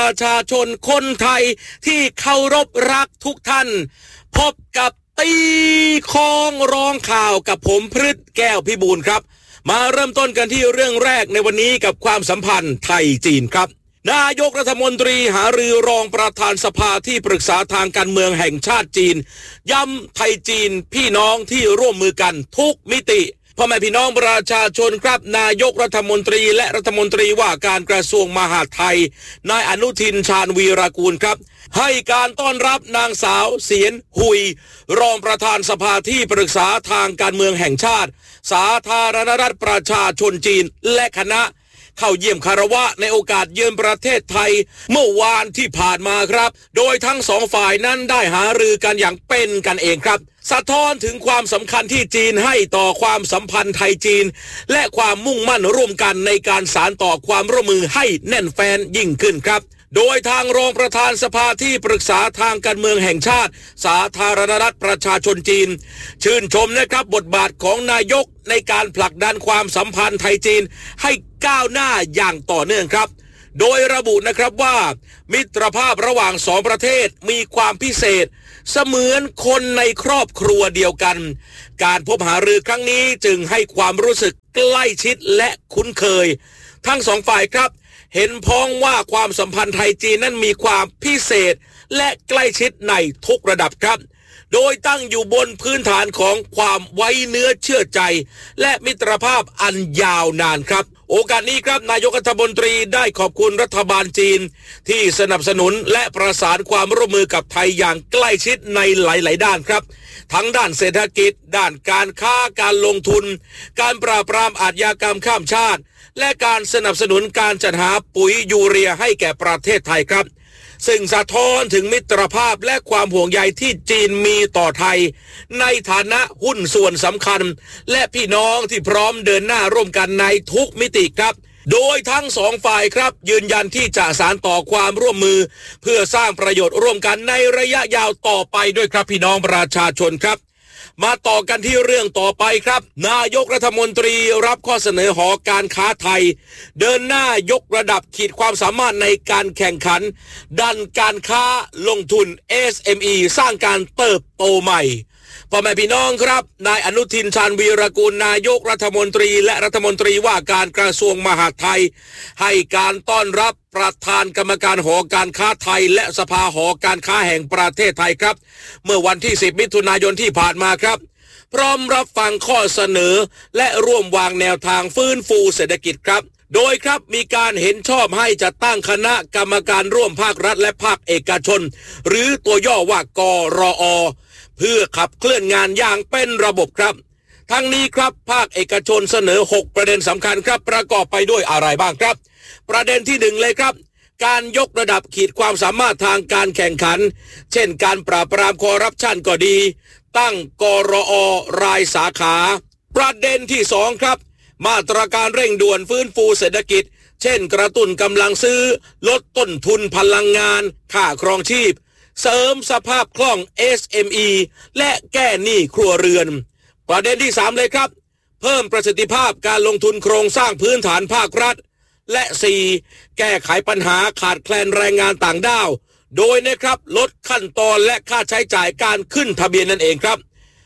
ประชาชนคนไทยที่เคารพรักทุกท่านพบกับตีคองร้องข่าวกับผมพฤทธิ์แก้วพิบูลครับมาเริ่มต้นกันที่เรื่องแรกในวันนี้กับความสัมพันธ์ไทยจีนครับนายกรัฐมนตรีหารือรองประธานสภาที่ปรึกษาทางการเมืองแห่งชาติจีนย้ำไทยจีนพี่น้องที่ร่วมมือกันทุกมิติพ่อแม่พี่น้องประชาชนครับนายกรัฐมนตรีและรัฐมนตรีว่าการกระทรวงมหาดไทยนายอนุทินชาญวีรกูลครับให้การต้อนรับนางสาวเสียนหุยรองประธานสภาที่ปรึกษาทางการเมืองแห่งชาติสาธารณรัฐประชาชนจีนและคณะเข้าเยี่ยมคารวะในโอกาสเยือนประเทศไทยเมื่อวานที่ผ่านมาครับโดยทั้งสองฝ่ายนั้นได้หารือกันอย่างเป็นกันเองครับสะท้อนถึงความสำคัญที่จีนให้ต่อความสัมพันธ์ไทยจีนและความมุ่งมั่นร่วมกันในการสานต่อความร่วมมือให้แน่นแฟ้นยิ่งขึ้นครับโดยทางรองประธานสภาที่ปรึกษาทางการเมืองแห่งชาติสาธารณรัฐประชาชนจีนชื่นชมนะครับบทบาทของนายกในการผลักดันความสัมพันธ์ไทยจีนให้ก้าวหน้าอย่างต่อเนื่องครับโดยระบุนะครับว่ามิตรภาพระหว่างสองประเทศมีความพิเศษเสมือนคนในครอบครัวเดียวกันการพบหารือครั้งนี้จึงให้ความรู้สึกใกล้ชิดและคุ้นเคยทั้งสองฝ่ายครับเห็นพ้องว่าความสัมพันธ์ไทยจีนนั้นมีความพิเศษและใกล้ชิดในทุกระดับครับโดยตั้งอยู่บนพื้นฐานของความไว้เนื้อเชื่อใจและมิตรภาพอันยาวนานครับโอกาสนี้ครับนายกรัฐมนตรีได้ขอบคุณรัฐบาลจีนที่สนับสนุนและประสานความร่วมมือกับไทยอย่างใกล้ชิดในหลายๆด้านครับทั้งด้านเศรษฐกิจด้านการค้าการลงทุนการปราบปรามอาชญากรรมข้ามชาติและการสนับสนุนการจัดหาปุ๋ยยูเรียให้แก่ประเทศไทยครับซึ่งสะท้อนถึงมิตรภาพและความห่วงใยที่จีนมีต่อไทยในฐานะหุ้นส่วนสำคัญและพี่น้องที่พร้อมเดินหน้าร่วมกันในทุกมิติครับโดยทั้งสองฝ่ายครับยืนยันที่จะสานต่อความร่วมมือเพื่อสร้างประโยชน์ร่วมกันในระยะยาวต่อไปด้วยครับพี่น้องประชาชนครับมาต่อกันที่เรื่องต่อไปครับนายกรัฐมนตรีรับข้อเสนอหอการค้าไทยเดินหน้ายกระดับขีดความสามารถในการแข่งขันดันการค้าลงทุน SME สร้างการเติบโตใหม่พ่อแม่พี่น้องครับนายอนุทินชาญวีรกูลนายกรัฐมนตรีและรัฐมนตรีว่าการกระทรวงมหาดไทยให้การต้อนรับประธานกรรมการหอการค้าไทยและสภาหอการค้าแห่งประเทศไทยครับเมื่อวันที่10มิถุนายนที่ผ่านมาครับพร้อมรับฟังข้อเสนอและร่วมวางแนวทางฟื้นฟูเศรษฐกิจครับโดยครับมีการเห็นชอบให้จัดตั้งคณะกรรมการร่วมภาครัฐและภาคเอกชนหรือตัวย่อว่ากรอ.เพื่อขับเคลื่อนงานอย่างเป็นระบบครับทั้งนี้ครับภาคเอกชนเสนอ6ประเด็นสำคัญครับประกอบไปด้วยอะไรบ้างครับประเด็นที่1เลยครับการยกระดับขีดความสามารถทางการแข่งขันเช่นการปราบปรามคอร์รัปชันก็ดีตั้งกรอ.รายสาขาประเด็นที่2ครับมาตรการเร่งด่วนฟื้นฟูเศรษฐกิจเช่นกระตุ้นกำลังซื้อลดต้นทุนพลังงานค่าครองชีพเสริมสภาพคล่อง SME และแก้หนี้ครัวเรือนประเด็นที่3เลยครับเพิ่มประสิทธิภาพการลงทุนโครงสร้างพื้นฐานภาครัฐและ4แก้ไขปัญหาขาดแคลนแรงงานต่างด้าวโดยนะครับลดขั้นตอนและค่าใช้จ่ายการขึ้นทะเบียนนั่นเองครับ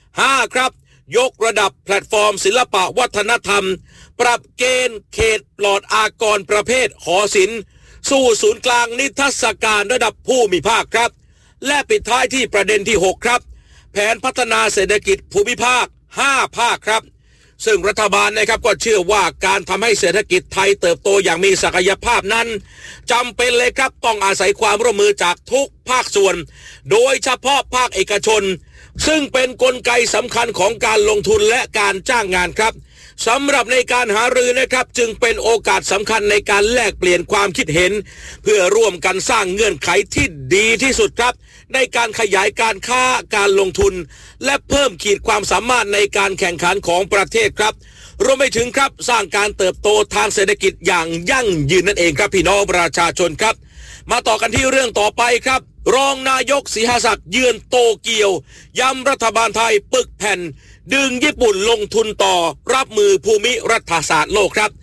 5ครับยกระดับแพลตฟอร์มศิลปะวัฒนธรรมปรับเกณฑ์เขตปลอดอากรประเภทหอศิลป์สู่ศูนย์กลางนิทรรศการระดับภูมิภาคครับและปิดท้ายที่ประเด็นที่6ครับแผนพัฒนาเศรษฐกิจภูมิภาค5ภาคครับซึ่งรัฐบาลนะครับก็เชื่อว่าการทำให้เศรษฐกิจไทยเติบโตอย่างมีศักยภาพนั้นจำเป็นเลยครับต้องอาศัยความร่วมมือจากทุกภาคส่วนโดยเฉพาะภาคเอกชนซึ่งเป็นกลไกสำคัญของการลงทุนและการจ้างงานครับสำหรับในการหารือนะครับจึงเป็นโอกาสสำคัญในการแลกเปลี่ยนความคิดเห็นเพื่อร่วมกันสร้างเงื่อนไขที่ดีที่สุดครับในการขยายการค้าการลงทุนและเพิ่มขีดความสามารถในการแข่งขันของประเทศครับรวมไปถึงครับสร้างการเติบโตทางเศรษฐกิจอย่างยั่งยืนนั่นเองครับพี่น้องประชาชนครับมาต่อกันที่เรื่องต่อไปครับรองนายกศรีหศักดิ์เยือนโตเกียวย้ำรัฐบาลไทยปึกแผ่นดึงญี่ปุ่นลงทุนต่อรับมือภูมิรัฐศาสตร์โลกครับ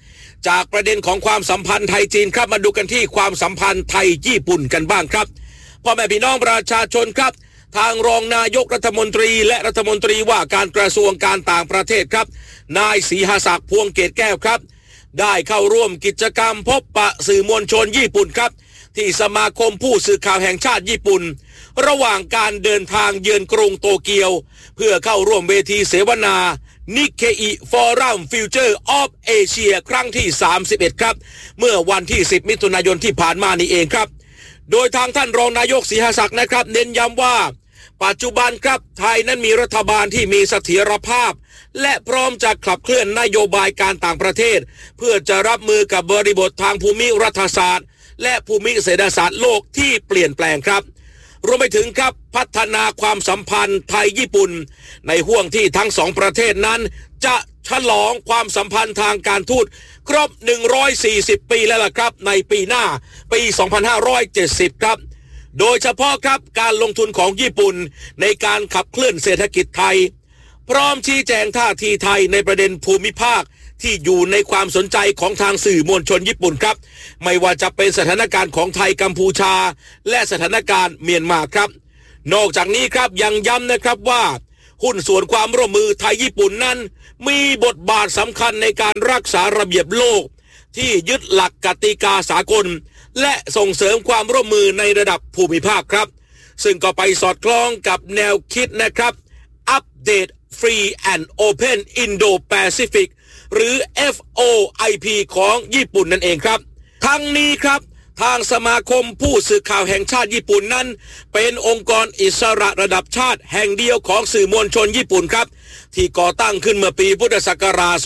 จากประเด็นของความสัมพันธ์ไทยจีนครับมาดูกันที่ความสัมพันธ์ไทยญี่ปุ่นกันบ้างครับพ่อแม่พี่น้องประชาชนครับทางรองนายกรัฐมนตรีและรัฐมนตรีว่าการกระทรวงการต่างประเทศครับนายศรีหศักดิ์พวงเกตแก้วครับได้เข้าร่วมกิจกรรมพบปะสื่อมวลชนญี่ปุ่นครับที่สมาคมผู้สื่อข่าวแห่งชาติญี่ปุ่นระหว่างการเดินทางเยือนกรุงโตเกียวเพื่อเข้าร่วมเวทีเสวนานิเคอิฟอรัมฟิวเจอร์ออฟเอเชียครั้งที่31ครับเมื่อวันที่10มิถุนายนที่ผ่านมานี่เองครับโดยทางท่านรองนายกศรีหศักดิ์นะครับเน้นย้ำว่าปัจจุบันครับไทยนั้นมีรัฐบาลที่มีเสถียรภาพและพร้อมจะขับเคลื่อนนโยบายการต่างประเทศเพื่อจะรับมือกับบริบททางภูมิรัฐศาสตร์และภูมิเศรษฐศาสตร์โลกที่เปลี่ยนแปลงครับรวมไปถึงครับพัฒนาความสัมพันธ์ไทยญี่ปุ่นในห่วงที่ทั้งสองประเทศนั้นจะฉลองความสัมพันธ์ทางการทูตครบ140ปีแล้วล่ะครับในปีหน้าปี2570ครับโดยเฉพาะครับการลงทุนของญี่ปุ่นในการขับเคลื่อนเศรษฐกิจไทยพร้อมชี้แจงท่าทีไทยในประเด็นภูมิภาคที่อยู่ในความสนใจของทางสื่อมวลชนญี่ปุ่นครับไม่ว่าจะเป็นสถานการณ์ของไทยกัมพูชาและสถานการณ์เมียนมาครับนอกจากนี้ครับยังย้ำนะครับว่าหุ้นส่วนความร่วมมือไทยญี่ปุ่นนั้นมีบทบาทสำคัญในการรักษาระเบียบโลกที่ยึดหลักกติกาสากลและส่งเสริมความร่วมมือในระดับภูมิภาคครับซึ่งก็ไปสอดคล้องกับแนวคิดนะครับอัปเดต Free and Open Indo-Pacific หรือ FOIP ของญี่ปุ่นนั่นเองครับทั้งนี้ครับทางสมาคมผู้สื่อข่าวแห่งชาติญี่ปุ่นนั้นเป็นองค์กรอิสระระดับชาติแห่งเดียวของสื่อมวลชนญี่ปุ่นครับที่ก่อตั้งขึ้นเมื่อปีพุทธศักราช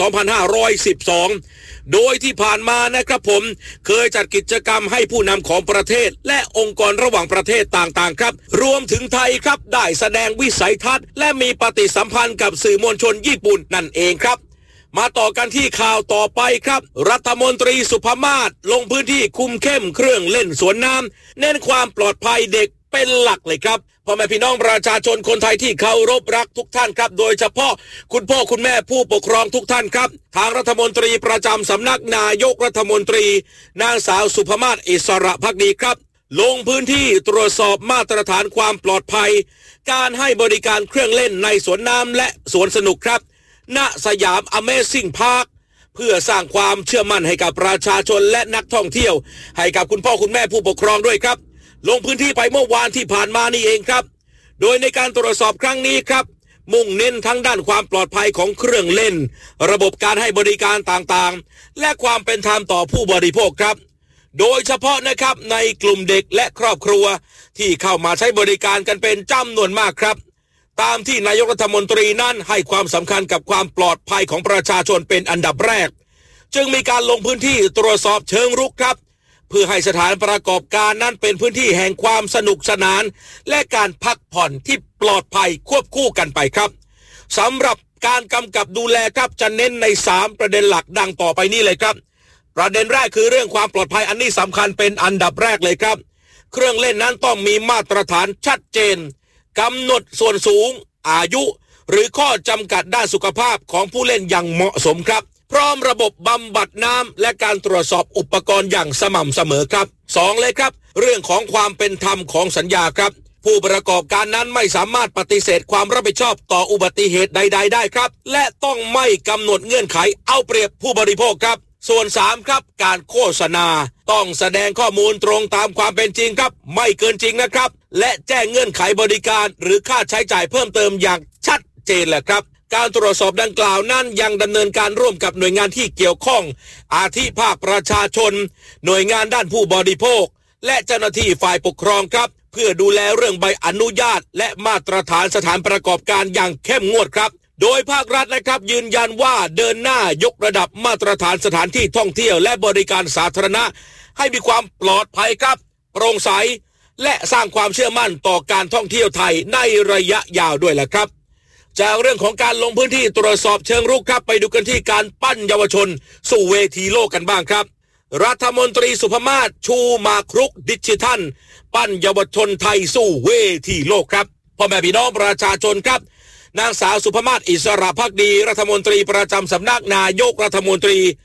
2512 โดยที่ผ่านมานะครับผมเคยจัดกิจกรรมให้ผู้นำของประเทศและองค์กรระหว่างประเทศต่างๆครับรวมถึงไทยครับได้แสดงวิสัยทัศน์และมีปฏิสัมพันธ์กับสื่อมวลชนญี่ปุ่นนั่นเองครับมาต่อกันที่ข่าวต่อไปครับรัฐมนตรีสุภมาศลงพื้นที่คุมเข้มเครื่องเล่นสวนน้ำเน้นความปลอดภัยเด็กเป็นหลักเลยครับพ่อแม่พี่น้องประชาชนคนไทยที่เคารพรักทุกท่านครับโดยเฉพาะคุณพ่อคุณแม่ผู้ปกครองทุกท่านครับทางรัฐมนตรีประจำสำนักนายกรัฐมนตรีนางสาวสุภมาศอิสระภักดีครับลงพื้นที่ตรวจสอบมาตรฐานความปลอดภัยการให้บริการเครื่องเล่นในสวนน้ำและสวนสนุกครับณสยาม Amazing Park เพื่อสร้างความเชื่อมั่นให้กับประชาชนและนักท่องเที่ยวให้กับคุณพ่อคุณแม่ผู้ปกครองด้วยครับลงพื้นที่ไปเมื่อวานที่ผ่านมานี่เองครับโดยในการตรวจสอบครั้งนี้ครับมุ่งเน้นทั้งด้านความปลอดภัยของเครื่องเล่นระบบการให้บริการต่างๆและความเป็นธรรมต่อผู้บริโภคครับโดยเฉพาะนะครับในกลุ่มเด็กและครอบครัวที่เข้ามาใช้บริการกันเป็นจำนวนมากครับตามที่นายกรัฐมนตรีนั้นให้ความสำคัญกับความปลอดภัยของประชาชนเป็นอันดับแรกจึงมีการลงพื้นที่ตรวจสอบเชิงรุกครับเพื่อให้สถานประกอบการนั้นเป็นพื้นที่แห่งความสนุกสนานและการพักผ่อนที่ปลอดภัยควบคู่กันไปครับสำหรับการกำกับดูแลครับจะเน้นใน3ประเด็นหลักดังต่อไปนี้เลยครับประเด็นแรกคือเรื่องความปลอดภัยอันนี้สำคัญเป็นอันดับแรกเลยครับเครื่องเล่นนั้นต้องมีมาตรฐานชัดเจนกำหนดส่วนสูงอายุหรือข้อจำกัดด้านสุขภาพของผู้เล่นอย่างเหมาะสมครับพร้อมระบบบำบัดน้ำและการตรวจสอบอุปกรณ์อย่างสม่ำเสมอครับ2เลยครับเรื่องของความเป็นธรรมของสัญญาครับผู้ประกอบการนั้นไม่สามารถปฏิเสธความรับผิดชอบต่ออุบัติเหตุใดๆได้ครับและต้องไม่กำหนดเงื่อนไขเอาเปรียบผู้บริโภคครับส่วน3ครับการโฆษณาต้องแสดงข้อมูลตรงตามความเป็นจริงครับไม่เกินจริงนะครับและแจ้งเงื่อนไขบริการหรือค่าใช้จ่ายเพิ่มเติมอย่างชัดเจนแหละครับการตรวจสอบดังกล่าวนั้นยังดำเนินการร่วมกับหน่วยงานที่เกี่ยวข้องอาทิภาคประชาชนหน่วยงานด้านผู้บริโภคและเจ้าหน้าที่ฝ่ายปกครองครับเพื่อดูแลเรื่องใบอนุญาตและมาตรฐานสถานประกอบการอย่างเข้มงวดครับโดยภาครัฐนะครับยืนยันว่าเดินหน้ายกระดับมาตรฐานสถานที่ท่องเที่ยวและบริการสาธารณะให้มีความปลอดภัยครับโปร่งใสและสร้างความเชื่อมั่นต่อการท่องเที่ยวไทยในระยะยาวด้วยแหละครับจากเรื่องของการลงพื้นที่ตรวจสอบเชิงรุกครับไปดูกันที่การปั้นเยาวชนสู่เวทีโลกกันบ้างครับรัฐมนตรีสุภมาศชูมาครุกดิจิทัลปั้นเยาวชนไทยสู่เวทีโลกครับพ่อแม่พี่น้องประชาชนครับนางสาวสุภมาศอิสระภักดีรัฐมนตรีประจำสำนักนายกรัฐมนตรี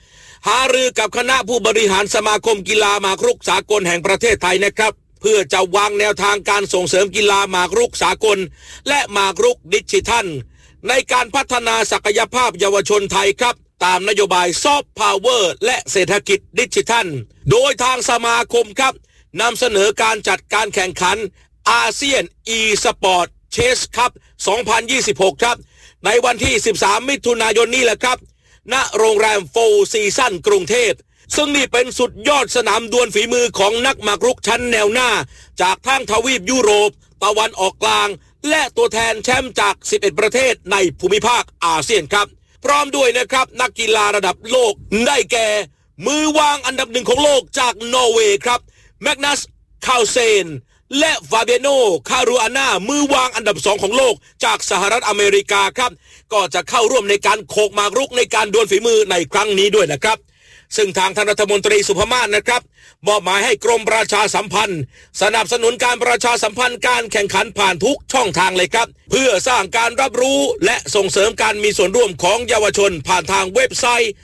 หารือกับคณะผู้บริหารสมาคมกีฬาหมากรุกสากลแห่งประเทศไทยนะครับเพื่อจะวางแนวทางการส่งเสริมกีฬาหมากรุกสากลและหมากรุกดิจิทัลในการพัฒนาศักยภาพเยาวชนไทยครับตามนโยบายซอฟต์พาวเวอร์และเศรษฐกิจดิจิทัลโดยทางสมาคมครับนำเสนอการจัดการแข่งขันอาเซียน e-sport chess cup 2026 ครับในวันที่13มิถุนายนนี้แหละครับณโรงแรมโฟร์ซีซั่นกรุงเทพซึ่งนี่เป็นสุดยอดสนามดวลฝีมือของนักหมากรุกชั้นแนวหน้าจากทั้งทวีปยุโรปตะวันออกกลางและตัวแทนแชมป์จาก11ประเทศในภูมิภาคอาเซียนครับพร้อมด้วยนะครับนักกีฬาระดับโลกได้แก่มือวางอันดับหนึ่งของโลกจากนอร์เวย์ครับแมกนัสคาลเซนและฟาเบียโนคารูอาน่ามือวางอันดับ2ของโลกจากสหรัฐอเมริกาครับก็จะเข้าร่วมในการโขกหมากรุกในการดวลฝีมือในครั้งนี้ด้วยนะครับซึ่งทางท่านรัฐมนตรีสุภมาศนะครับมอบหมายให้กรมประชาสัมพันธ์สนับสนุนการประชาสัมพันธ์การแข่งขันผ่านทุกช่องทางเลยครับเพื่อสร้างการรับรู้และส่งเสริมการมีส่วนร่วมของเยาวชนผ่านทางเว็บไซต์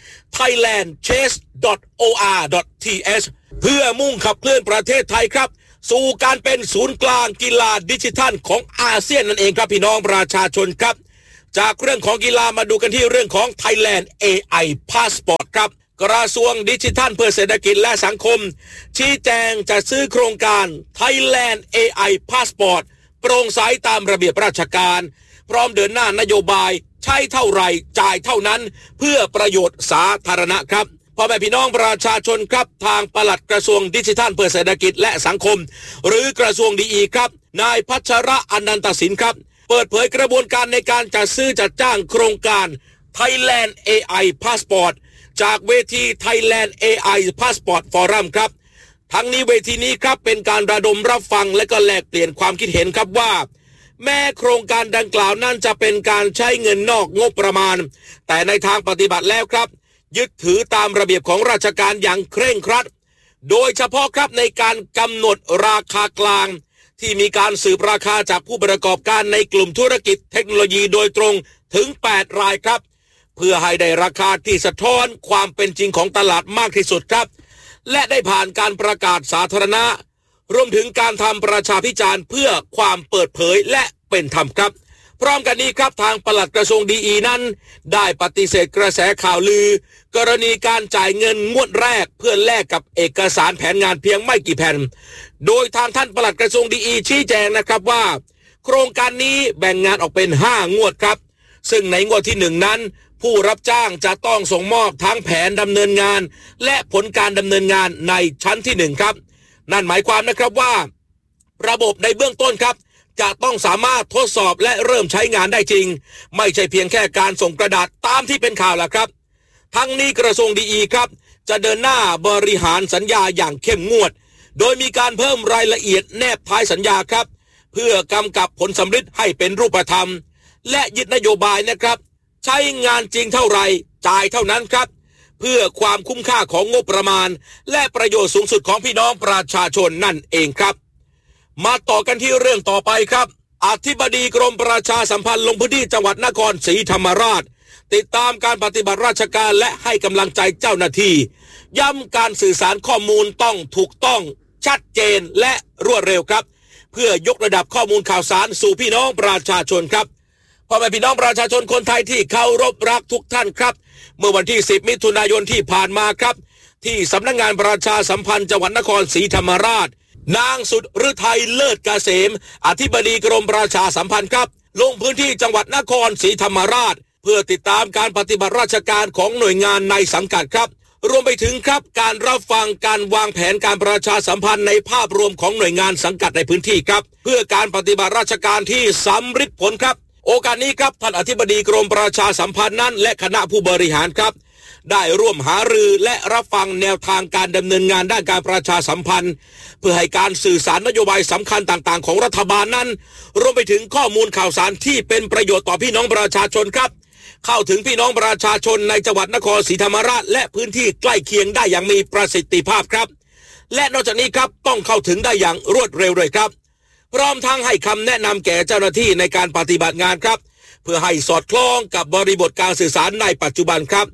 thailandchess.or.th เพื่อมุ่งขับเคลื่อนประเทศไทยครับสู่การเป็นศูนย์กลางกีฬาดิจิทัลของอาเซียนนั่นเองครับพี่น้องประชาชนครับจากเรื่องของกีฬามาดูกันที่เรื่องของ Thailand AI Passport ครับกระทรวงดิจิทัลเพื่อเศรษฐกิจและสังคมชี้แจงจะซื้อโครงการ Thailand AI Passport โปร่งใสตามระเบียบราชการพร้อมเดินหน้านโยบายใช้เท่าไหร่จ่ายเท่านั้นเพื่อประโยชน์สาธารณะครับพ่อแม่พี่น้องประชาชนครับทางปลัดกระทรวงดิจิทัลเพื่อเศรษฐกิจและสังคมหรือกระทรวงดีครับนายพัชระอนันตสินครับเปิดเผยกระบวนการในการจัดซื้อจัดจ้างโครงการ Thailand AI Passport จากเวที Thailand AI Passport Forum ครับทั้งนี้เวทีนี้ครับเป็นการระดมรับฟังและก็แลกเปลี่ยนความคิดเห็นครับว่าแม้โครงการดังกล่าวนั้นจะเป็นการใช้เงินนอกงบประมาณแต่ในทางปฏิบัติแล้วครับยึดถือตามระเบียบของราชการอย่างเคร่งครัดโดยเฉพาะครับในการกำหนดราคากลางที่มีการสืบราคาจากผู้ประกอบการในกลุ่มธุรกิจเทคโนโลยีโดยตรงถึง8รายครับเพื่อให้ได้ราคาที่สะท้อนความเป็นจริงของตลาดมากที่สุดครับและได้ผ่านการประกาศสาธารณะรวมถึงการทำประชาพิจารณ์เพื่อความเปิดเผยและเป็นธรรมครับพร้อมกันนี้ครับทางปลัดกระทรวงดีนั้นได้ปฏิเสธกระแสข่าวลือกรณีการจ่ายเงินงวดแรกเพื่อแลกกับเอกสารแผนงานเพียงไม่กี่แผ่นโดยทางท่านปลัดกระทรวงดีชี้แจงนะครับว่าโครงการนี้แบ่งงานออกเป็น5งวดครับซึ่งในงวดที่1นั้นผู้รับจ้างจะต้องส่งมอบทั้งแผนดำเนินงานและผลการดำเนินงานในชั้นที่1ครับนั่นหมายความนะครับว่าระบบในเบื้องต้นครับจะต้องสามารถทดสอบและเริ่มใช้งานได้จริงไม่ใช่เพียงแค่การส่งกระดาษตามที่เป็นข่าวล่ะครับทั้งนี้กระทรวงดีครับจะเดินหน้าบริหารสัญญาอย่างเข้มงวดโดยมีการเพิ่มรายละเอียดแนบท้ายสัญญาครับเพื่อกำกับผลสำฤทธิ์ให้เป็นรูปธรรมและยึดนโยบายนะครับใช้งานจริงเท่าไรจ่ายเท่านั้นครับเพื่อความคุ้มค่าของงบประมาณและประโยชน์สูงสุดของพี่น้องประชาชนนั่นเองครับมาต่อกันที่เรื่องต่อไปครับอธิบดีกรมประชาสัมพันธ์ลงพื้นที่จังหวัดนครศรีธรรมราชติดตามการปฏิบัติราชการและให้กำลังใจเจ้าหน้าที่ย้ำการสื่อสารข้อมูลต้องถูกต้องชัดเจนและรวดเร็วครับเพื่อยกระดับข้อมูลข่าวสารสู่พี่น้องประชาชนครับพ่อแม่พี่น้องประชาชนคนไทยที่เคารพรักทุกท่านครับเมื่อวันที่10มิถุนายนที่ผ่านมาครับที่สำนักงานประชาสัมพันธ์จังหวัดนครศรีธรรมราชนางสุดฤทัยเลิศเกษมอธิบดีกรมประชาสัมพันธ์ครับลงพื้นที่จังหวัดนครศรีธรรมราชเพื่อติดตามการปฏิบัติราชการของหน่วยงานในสังกัดครับรวมไปถึงครับการรับฟังการวางแผนการประชาสัมพันธ์ในภาพรวมของหน่วยงานสังกัดในพื้นที่ครับเพื่อการปฏิบัติราชการที่สำฤทธิ์ผลครับโอกาสนี้ครับท่านอธิบดีกรมประชาสัมพันธ์นั้นและคณะผู้บริหารครับได้ร่วมหารือและรับฟังแนวทางการดำเนินงานด้านการประชาสัมพันธ์เพื่อให้การสื่อสารนโยบายสำคัญต่างๆของรัฐบาลนั้นรวมไปถึงข้อมูลข่าวสารที่เป็นประโยชน์ต่อพี่น้องประชาชนครับเข้าถึงพี่น้องประชาชนในจังหวัดนครศรีธรรมราชและพื้นที่ใกล้เคียงได้อย่างมีประสิทธิภาพครับและนอกจากนี้ครับต้องเข้าถึงได้อย่างรวดเร็วเลยครับพร้อมทั้งให้คำแนะนำแก่เจ้าหน้าที่ในการปฏิบัติงานครับเพื่อให้สอดคล้องกับบริบทการสื่อสารในปัจจุบันครับ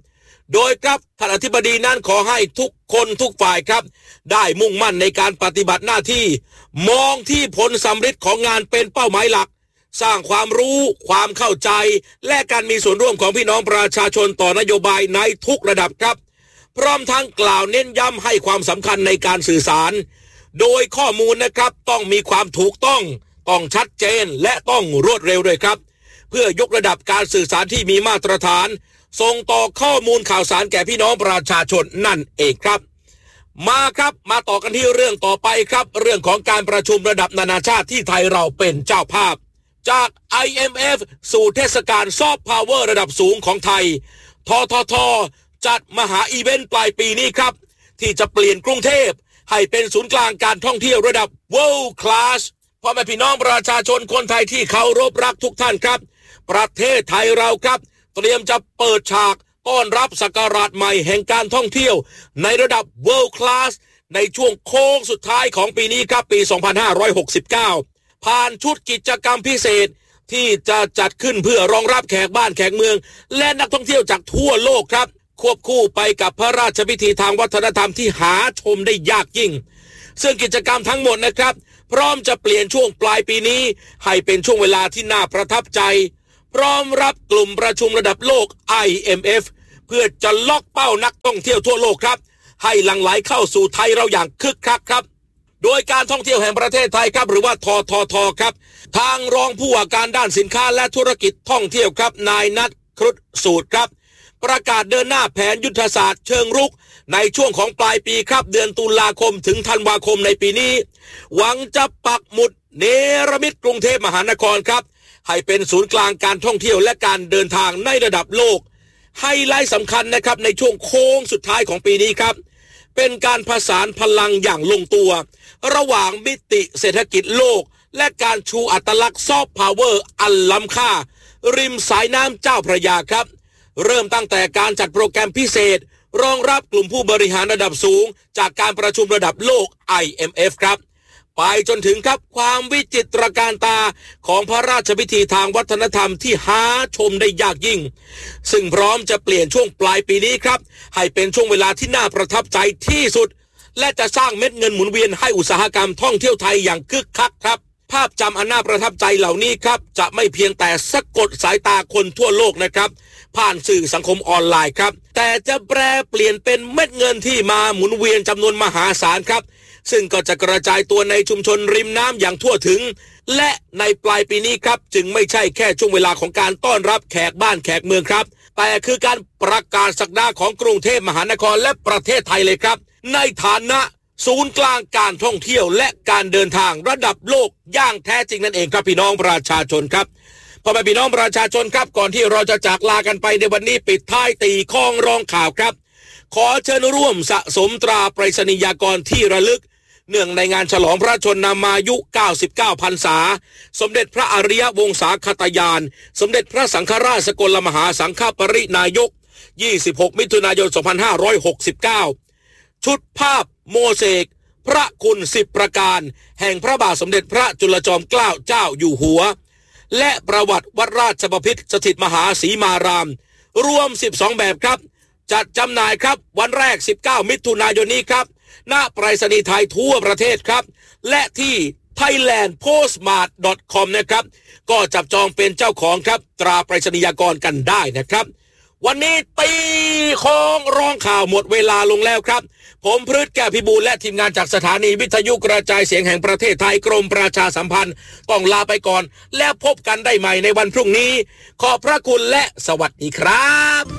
โดยครับท่านอธิบดีนั้นขอให้ทุกคนทุกฝ่ายครับได้มุ่งมั่นในการปฏิบัติหน้าที่มองที่ผลสำฤทธิ์ของงานเป็นเป้าหมายหลักสร้างความรู้ความเข้าใจและการมีส่วนร่วมของพี่น้องประชาชนต่อนโยบายในทุกระดับครับพร้อมทั้งกล่าวเน้นย้ำให้ความสำคัญในการสื่อสารโดยข้อมูลนะครับต้องมีความถูกต้องชัดเจนและต้องรวดเร็วด้วยครับเพื่อยกระดับการสื่อสารที่มีมาตรฐานส่งต่อข้อมูลข่าวสารแก่พี่น้องประชาชนนั่นเองครับมาต่อกันที่เรื่องต่อไปครับเรื่องของการประชุมระดับนานาชาติที่ไทยเราเป็นเจ้าภาพจาก IMF สู่เทศกาลซอฟต์พาวเวอร์ระดับสูงของไทยททจัดมหาอีเวนต์ปลายปีนี้ครับที่จะเปลี่ยนกรุงเทพให้เป็นศูนย์กลางการท่องเที่ยวระดับ World Class พ่อแม่พี่น้องประชาชนคนไทยที่เคารพรักทุกท่านครับประเทศไทยเราครับเตรียมจะเปิดฉากต้อนรับศักราชใหม่แห่งการท่องเที่ยวในระดับ World Class ในช่วงโค้งสุดท้ายของปีนี้ครับปี 2569 ผ่านชุดกิจกรรมพิเศษที่จะจัดขึ้นเพื่อรองรับแขกบ้านแขกเมืองและนักท่องเที่ยวจากทั่วโลกครับควบคู่ไปกับพระราชพิธีทางวัฒนธรรมที่หาชมได้ยากยิ่งซึ่งกิจกรรมทั้งหมดนะครับพร้อมจะเปลี่ยนช่วงปลายปีนี้ให้เป็นช่วงเวลาที่น่าประทับใจพร้อมรับกลุ่มประชุมระดับโลก IMF เพื่อจะล็อกเป้านักท่องเที่ยวทั่วโลกครับให้หลั่งไหลเข้าสู่ไทยเราอย่างคึกคักครับโดยการท่องเที่ยวแห่งประเทศไทยครับหรือว่าททครับทางรองผู้ว่าการด้านสินค้าและธุรกิจท่องเที่ยวครับนายนัทครุฑสูตรครับประกาศเดินหน้าแผนยุทธศาสตร์เชิงรุกในช่วงของปลายปีครับเดือนตุลาคมถึงธันวาคมในปีนี้หวังจะปักหมุดเนรมิตกรุงเทพมหานครครับให้เป็นศูนย์กลางการท่องเที่ยวและการเดินทางในระดับโลกไฮไลท์สำคัญนะครับในช่วงโค้งสุดท้ายของปีนี้ครับเป็นการผสานพลังอย่างลงตัวระหว่างมิติเศรษฐกิจโลกและการชูอัตลักษณ์ซอฟต์พาวเวอร์อันล้ำค่าริมสายน้ำเจ้าพระยาครับเริ่มตั้งแต่การจัดโปรแกรมพิเศษรองรับกลุ่มผู้บริหารระดับสูงจากการประชุมระดับโลก IMF ครับไปจนถึงครับความวิจิตรการตาของพระราชพิธีทางวัฒนธรรมที่หาชมได้ยากยิ่งซึ่งพร้อมจะเปลี่ยนช่วงปลายปีนี้ครับให้เป็นช่วงเวลาที่น่าประทับใจที่สุดและจะสร้างเม็ดเงินหมุนเวียนให้อุตสาหกรรมท่องเที่ยวไทยอย่างคึกคักครับภาพจำอันน่าประทับใจเหล่านี้ครับจะไม่เพียงแต่สะกดสายตาคนทั่วโลกนะครับผ่านสื่อสังคมออนไลน์ครับแต่จะแปรเปลี่ยนเป็นเม็ดเงินที่มาหมุนเวียนจำนวนมหาศาลครับซึ่งก็จะกระจายตัวในชุมชนริมน้ำอย่างทั่วถึงและในปลายปีนี้ครับจึงไม่ใช่แค่ช่วงเวลาของการต้อนรับแขกบ้านแขกเมืองครับแต่คือการประกาศศักดาของกรุงเทพมหานครและประเทศไทยเลยครับในฐานะศูนย์กลางการท่องเที่ยวและการเดินทางระดับโลกอย่างแท้จริงนั่นเองครับพี่น้องประชาชนครับพ่อแม่พี่น้องประชาชนครับก่อนที่เราจะจากลากันไปในวันนี้ปิดท้ายตีข้องรองข่าวครับขอเชิญร่วมสะสมตราไปรษณียากรที่ระลึกเนื่องในงานฉลองพระชนมายุ99พรรษาสมเด็จพระอริยวงศาคตยานสมเด็จพระสังฆราชสกลมหาสังฆปรินายก26มิถุนายน2569ชุดภาพโมเสกพระคุณ10ประการแห่งพระบาทสมเด็จพระจุลจอมเกล้าเจ้าอยู่หัวและประวัติวัดราชบพิตรสถิตมหาสีมารามรวม12แบบครับจัดจำหน่ายครับวันแรก19มิถุนายนนี้ครับณไปรษณีย์ไทยทั่วประเทศครับและที่ thailandpostmart.com นะครับก็จับจองเป็นเจ้าของครับตราไปรษณียากรกันได้นะครับวันนี้ตีของร้องข่าวหมดเวลาลงแล้วครับผมพฤทธิ์แก้วพิบูลและทีมงานจากสถานีวิทยุกระจายเสียงแห่งประเทศไทยกรมประชาสัมพันธ์ต้องลาไปก่อนแล้วพบกันได้ใหม่ในวันพรุ่งนี้ขอบพระคุณและสวัสดีครับ